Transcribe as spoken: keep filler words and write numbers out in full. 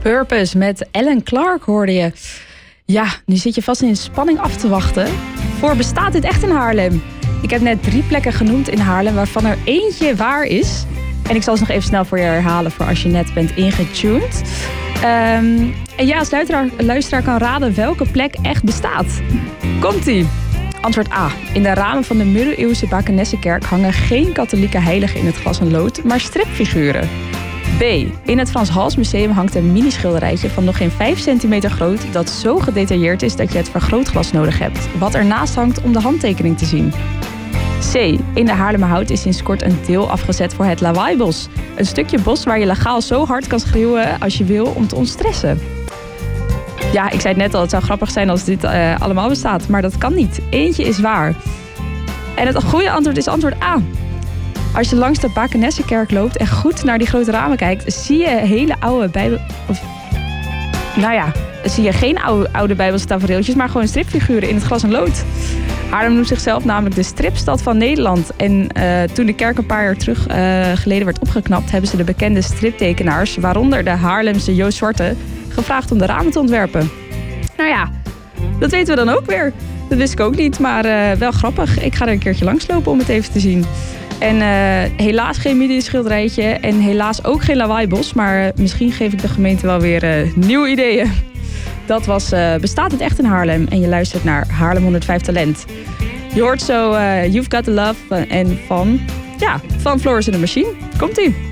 Purpose met Ellen Clark hoorde je. Ja, nu zit je vast in spanning af te wachten. Voor bestaat dit echt in Haarlem? Ik heb net drie plekken genoemd in Haarlem waarvan er eentje waar is. En ik zal ze nog even snel voor je herhalen voor als je net bent ingetuned. Um, en ja, als luisteraar, luisteraar kan raden welke plek echt bestaat. Komt-ie! Antwoord A. In de ramen van de middeleeuwse Bakenessenkerk hangen geen katholieke heiligen in het glas en lood, maar stripfiguren. B. In het Frans Hals Museum hangt een minischilderijtje van nog geen vijf centimeter groot dat zo gedetailleerd is dat je het vergrootglas nodig hebt, wat ernaast hangt om de handtekening te zien. C. In de Haarlemmerhout is sinds kort een deel afgezet voor het Lawaaibos. Een stukje bos waar je legaal zo hard kan schreeuwen als je wil om te ontstressen. Ja, ik zei het net al, het zou grappig zijn als dit uh, allemaal bestaat, maar dat kan niet. Eentje is waar. En het goede antwoord is antwoord A. Als je langs de Bakenessenkerk loopt en goed naar die grote ramen kijkt, zie je hele oude bijbel... Of, nou ja, zie je geen oude, oude bijbelse tafereeltjes, maar gewoon stripfiguren in het glas en lood. Haarlem noemt zichzelf namelijk de stripstad van Nederland. En uh, toen de kerk een paar jaar terug uh, geleden werd opgeknapt, hebben ze de bekende striptekenaars, waaronder de Haarlemse Joost Zwarte, gevraagd om de ramen te ontwerpen. Nou ja, dat weten we dan ook weer. Dat wist ik ook niet, maar uh, wel grappig. Ik ga er een keertje langslopen om het even te zien. En uh, helaas geen mini-schilderijtje en helaas ook geen lawaaibos. Maar uh, misschien geef ik de gemeente wel weer uh, nieuwe ideeën. Dat was uh, Bestaat het echt in Haarlem? En je luistert naar Haarlem honderdvijf Talent. Je hoort zo uh, You've Got the Love en van, ja, van Florence and the Machine. Komt-ie!